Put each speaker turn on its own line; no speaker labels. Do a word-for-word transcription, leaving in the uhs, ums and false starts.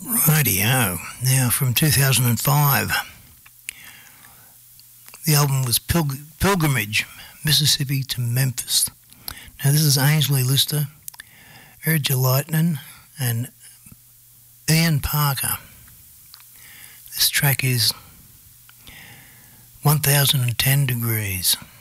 Rightio. Now, from two thousand five, the album was Pilg- Pilgrimage, Mississippi to Memphis. Now, this is Ainsley Lister, Erja Lightning, and Ian Parker. This track is one thousand ten Degrees.